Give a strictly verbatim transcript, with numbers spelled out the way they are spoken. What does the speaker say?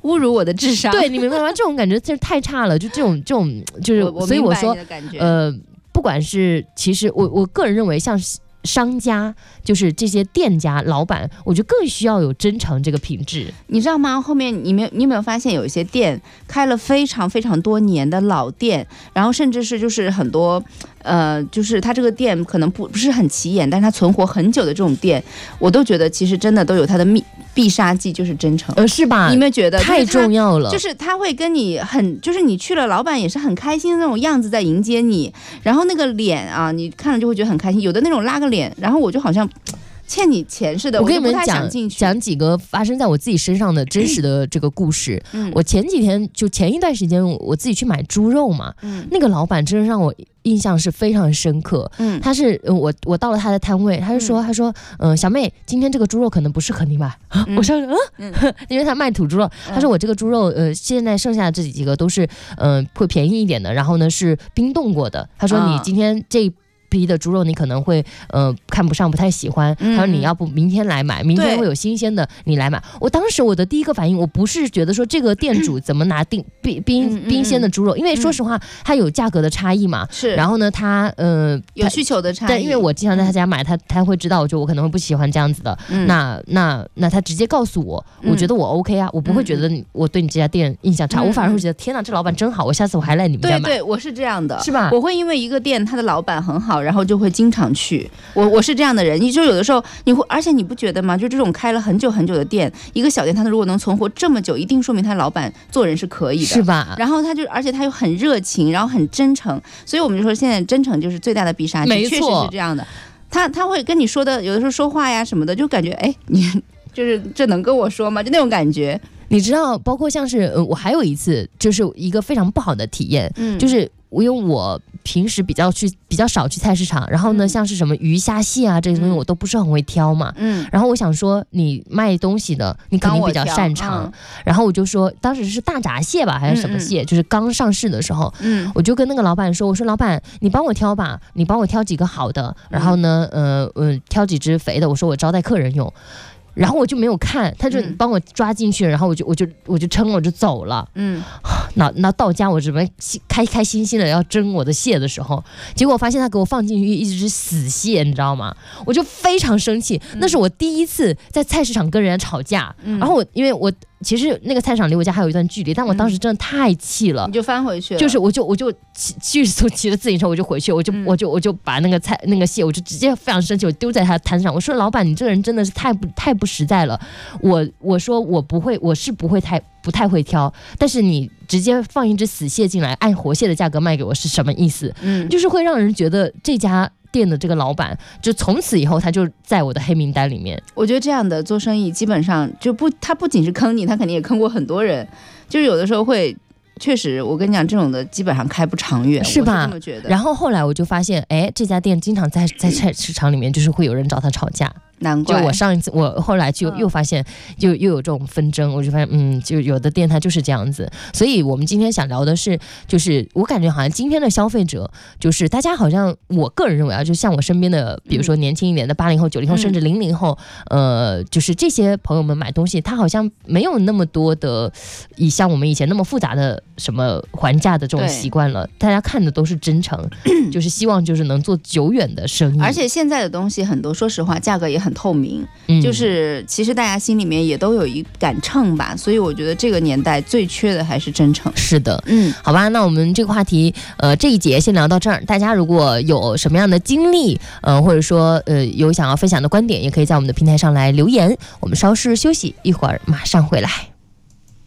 侮辱我的智商。 对，你明白吗？这种感觉真是太差了，就这种这种就是，所以我说，呃，不管是其实我我个人认为像商家就是这些店家老板，我觉得更需要有真诚这个品质， 你知道吗？后面你没有你有没有发现有一些店开了非常非常多年的老店，然后甚至是就是很多呃，就是它这个店可能不不是很起眼，但是它存活很久的这种店，我都觉得其实真的都有它的秘必杀技，就是真诚， 呃，是吧？ 你有没有觉得太重要了？ 就是他会跟你很，就是你去了，老板也是很开心的那种样子在迎接你，然后那个脸啊，你看了就会觉得很开心。有的那种拉个脸，然后我就好像欠你钱似的， 我跟你们讲讲几个发生在我自己身上的真实的这个故事。 嗯、 我前几天就前一段时间我自己去买猪肉嘛， 嗯、 那个老板真的让我印象是非常深刻。 嗯， 他是我我到了他的摊位，他就说、嗯、他说嗯、呃、小妹，今天这个猪肉可能不适合你买。嗯、我说嗯，因为他卖土猪肉，他说我这个猪肉呃现在剩下的这几个都是嗯、呃、会便宜一点的，然后呢是冰冻过的。他说你今天这批的猪肉你可能会呃看不上，不太喜欢，他说你要不明天来买，明天会有新鲜的你来买。我当时我的第一个反应，我不是觉得说这个店主怎么拿冰冰冰冰鲜的猪肉，因为说实话它有价格的差异嘛， 是， 然后呢它呃有需求的差异， 但因为我经常在他家买，他他会知道，就我可能会不喜欢这样子的，嗯、那那那他直接告诉我，我觉得我 OK 啊，我不会觉得你我对你这家店印象差，嗯、我反而会觉得天哪，这老板真好，我下次我还来你们家买。 对对，我是这样的， 是吧？ 我会因为一个店他的老板很好，然后就会经常去。我我是这样的人，你就有的时候你会，而且你不觉得吗？就这种开了很久很久的店，一个小店，他如果能存活这么久，一定说明他老板做人是可以的， 是吧？ 然后他就，而且他又很热情，然后很真诚，所以我们就说现在真诚就是最大的必杀技， 没错， 确实是这样的。他他会跟你说的，有的时候说话呀什么的，就感觉哎，你就是这能跟我说吗？就那种感觉。 你知道，包括像是、呃、我还有一次就是一个非常不好的体验，嗯，就是因为我平时比较去比较少去菜市场，然后呢，嗯、像是什么鱼虾蟹啊这些东西我都不是很会挑嘛，嗯，然后我想说你卖东西的你肯定比较擅长，嗯、然后我就说当时是大闸蟹吧还是什么蟹，嗯、就是刚上市的时候，嗯，我就跟那个老板说，我说老板你帮我挑吧，你帮我挑几个好的，然后呢，呃呃挑几只肥的，我说我招待客人用。然后我就没有看，他就帮我抓进去，嗯、然后我就我就我就称我就走了。嗯，那那到家我准备开开心心的要蒸我的蟹的时候，结果我发现他给我放进去一只死蟹，你知道吗？我就非常生气，嗯、那是我第一次在菜市场跟人家吵架。嗯、然后我因为我。其实那个菜场离我家还有一段距离，但我当时真的太气了， 嗯、你就翻回去了， 就是我就我就迅速骑着自行车我就回去，我就、嗯、我就我就把那个菜那个蟹，我就直接非常生气，我丢在他的摊上，我说老板，你这个人真的是太不太不实在了，我我说我不会，我是不会太不太会挑，但是你直接放一只死蟹进来，按活蟹的价格卖给我是什么意思？嗯，就是会让人觉得这家店的这个老板就从此以后他就在我的黑名单里面。 我觉得这样的做生意基本上就不，他不仅是坑你，他肯定也坑过很多人，就是有的时候会确实，我跟你讲，这种的基本上开不长远， 是吧？ 我是这么觉得。 然后后来我就发现，哎，这家店经常在在菜市场里面，就是会有人找他吵架。 难怪， 就我上一次，我后来就又发现，就又有这种纷争，我就发现，嗯，就有的店它就是这样子。所以我们今天想聊的是，就是我感觉好像今天的消费者，就是大家好像，我个人认为啊，就像我身边的，比如说年轻一点的八零后、九零后，甚至零零后，呃，就是这些朋友们买东西，他好像没有那么多的，以像我们以前那么复杂的什么还价的这种习惯了。大家看的都是真诚，就是希望就是能做久远的生意。 而且现在的东西很多，说实话，价格也很透明，嗯、就是其实大家心里面也都有一杆秤吧，所以我觉得这个年代最缺的还是真诚。 是的，嗯，好吧，那我们这个话题，呃，这一节先聊到这儿。大家如果有什么样的经历，呃，或者说呃有想要分享的观点，也可以在我们的平台上来留言。我们稍事休息，一会儿马上回来。